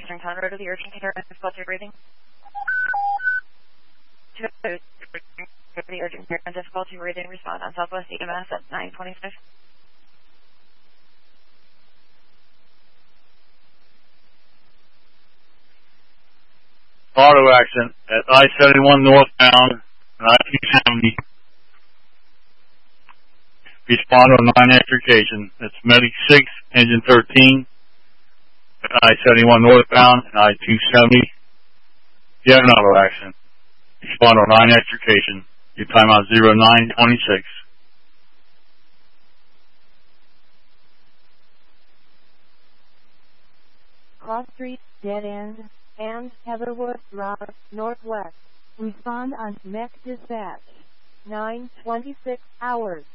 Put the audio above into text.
Eastern Town Road to the urgent care and difficulty breathing. To the urgent care and difficulty breathing, respond on Southwest EMS at 925. Auto accident at I-71 northbound and I-270. Respond on 9 after occasion. That's Medic 6, Engine 13, at I-71 northbound and I-270. If you have an auto accident, respond on 9 after occasion. Your timeout 0926. Cross Street, dead end, and Heatherwood Drive, northwest. Respond on MEC dispatch. 9:26 hours.